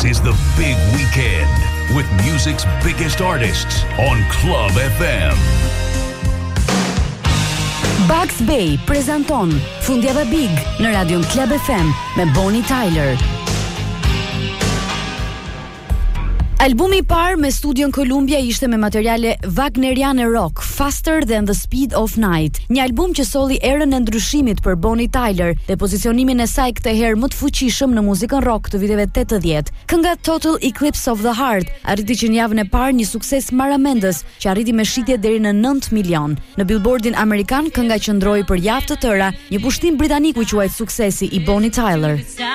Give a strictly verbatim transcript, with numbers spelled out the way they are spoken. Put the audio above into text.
This is the big weekend with music's biggest artists on Club F M. Bugs Bay prezanton Fundjava Big në Radion Club F M me Bonnie Tyler. Albumi i parë me studion Columbia ishte me materiale wagneriane rock, Faster Than the Speed of Night, një album që solli erën e ndryshimit për Bonnie Tyler dhe pozicionimin e saj këtë herë më të fuqishëm në muzikën rock të viteve tetëdhjetë. Kënga Total Eclipse of the Heart arriti që në javën e parë një sukses maramendës që arriti me shitje deri në nëntë milion. Në Billboardin amerikan kënga qëndroi për javë të tëra një pushtim britanik u quajt suksesi i Bonnie Tyler.